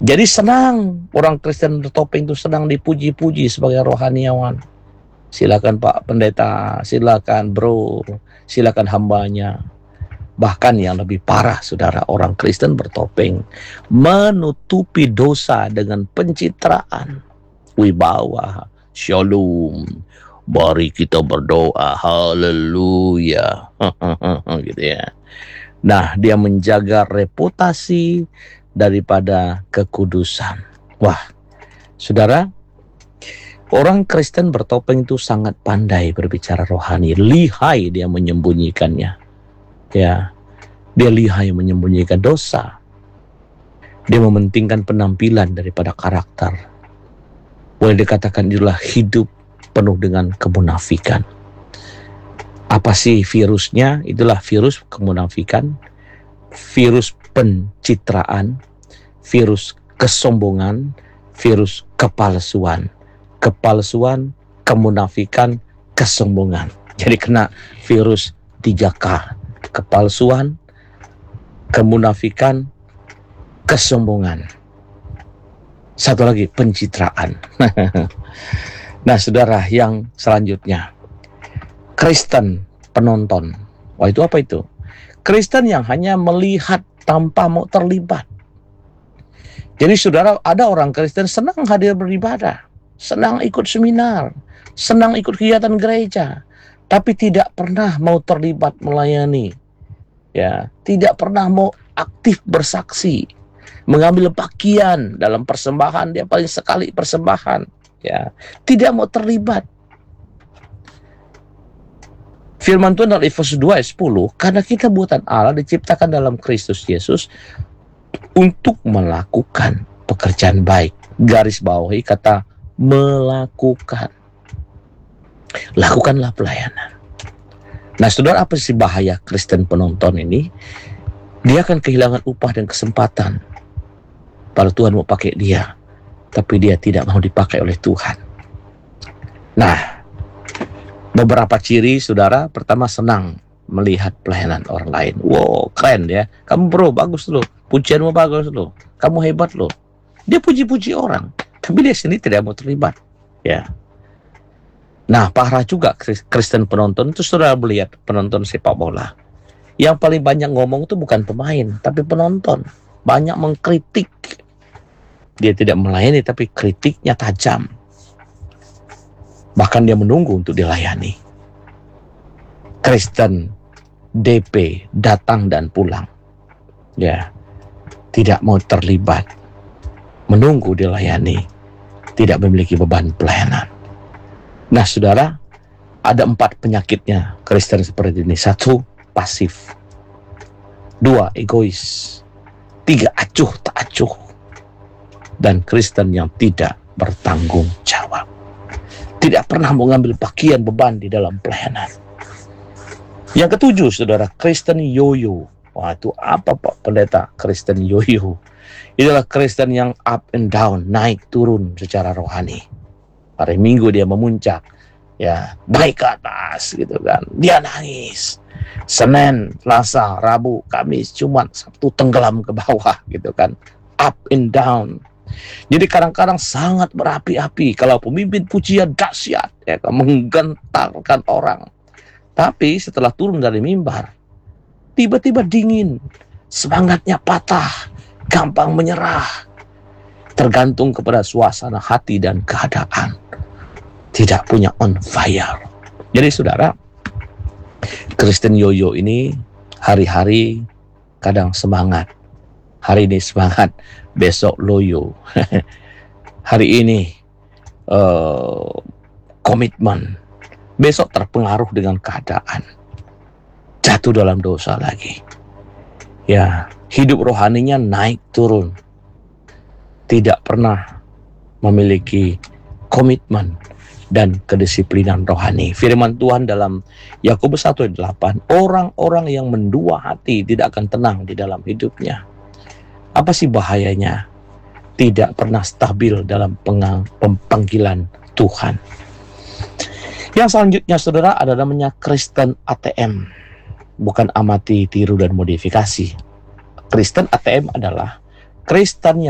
Jadi senang orang Kristen bertopeng itu, senang dipuji-puji sebagai rohaniawan. Silakan Pak Pendeta, silakan bro, silakan hambanya. Bahkan yang lebih parah, saudara, orang Kristen bertopeng menutupi dosa dengan pencitraan. Wibawa, shalom, mari kita berdoa, haleluya, gitu ya. Nah, dia menjaga reputasi daripada kekudusan. Wah, saudara, orang Kristen bertopeng itu sangat pandai berbicara rohani, lihai dia menyembunyikannya. Ya, dia lihai menyembunyikan dosa. Dia mementingkan penampilan daripada karakter. Boleh dikatakan itulah hidup penuh dengan kemunafikan. Apa sih virusnya? Itulah virus kemunafikan, virus pencitraan, virus kesombongan, virus kepalsuan. Kepalsuan, kemunafikan, kesombongan. Jadi kena virus 3K. Kepalsuan, kemunafikan, kesombongan. Satu lagi, pencitraan. Nah, saudara, yang selanjutnya, Kristen penonton. Wah, itu apa itu? Kristen yang hanya melihat tanpa mau terlibat. Jadi saudara, ada orang Kristen senang hadir beribadah, senang ikut seminar, senang ikut kegiatan gereja, tapi tidak pernah mau terlibat melayani. Ya, tidak pernah mau aktif bersaksi, mengambil bagian dalam persembahan, dia paling sekali persembahan, ya, tidak mau terlibat. Firman Tuhan dalam Efesus 2 ayat 10, karena kita buatan Allah diciptakan dalam Kristus Yesus untuk melakukan pekerjaan baik. Garis bawahi kata melakukan. Lakukanlah pelayanan. Nah, saudara, apa sih bahaya Kristen penonton ini? Dia akan kehilangan upah dan kesempatan. Kalau Tuhan mau pakai dia, tapi dia tidak mau dipakai oleh Tuhan. Nah, beberapa ciri, saudara. Pertama, senang melihat pelayanan orang lain. Wow, keren ya. Kamu bro, bagus loh. Pujianmu bagus loh. Kamu hebat loh. Dia puji-puji orang, tapi dia sendiri tidak mau terlibat. Ya. Nah, parah juga Kristen penonton itu, saudara melihat penonton sepak bola. Yang paling banyak ngomong itu bukan pemain, tapi penonton. Banyak mengkritik. Dia tidak melayani, tapi kritiknya tajam. Bahkan dia menunggu untuk dilayani. Kristen DP, datang dan pulang. Ya, tidak mau terlibat. Menunggu dilayani. Tidak memiliki beban pelayanan. Nah, saudara, ada 4 penyakitnya Kristen seperti ini. 1, pasif. 2, egois. 3, acuh tak acuh. Dan Kristen yang tidak bertanggung jawab. Tidak pernah mengambil bagian beban di dalam pelayanan. Yang ke-7, saudara, Kristen yoyo. Wah, itu apa Pak Pendeta? Kristen yoyo. Itulah Kristen yang up and down, naik turun secara rohani. Hari Minggu dia memuncak, ya, naik ke atas gitu kan. Dia nangis. Senin, Selasa, Rabu, Kamis, Jumat, Sabtu tenggelam ke bawah gitu kan. Up and down. Jadi kadang-kadang sangat berapi-api. Kalau pemimpin pujian dahsyat, ya, menggentarkan orang. Tapi setelah turun dari mimbar, tiba-tiba dingin, semangatnya patah, gampang menyerah. Tergantung kepada suasana hati dan keadaan. Tidak punya on fire. Jadi saudara, Kristen yoyo ini hari-hari kadang semangat. Hari ini semangat, besok loyo. Hari ini komitmen, besok terpengaruh dengan keadaan. Jatuh dalam dosa lagi. Ya, hidup rohaninya naik turun. Tidak pernah memiliki komitmen dan kedisiplinan rohani. Firman Tuhan dalam Yakobus 1 ayat 8, orang-orang yang mendua hati tidak akan tenang di dalam hidupnya. Apa sih bahayanya? Tidak pernah stabil dalam panggilan Tuhan. Yang selanjutnya, saudara, ada namanya Kristen ATM. Bukan amati, tiru, dan modifikasi. Kristen ATM adalah Kristen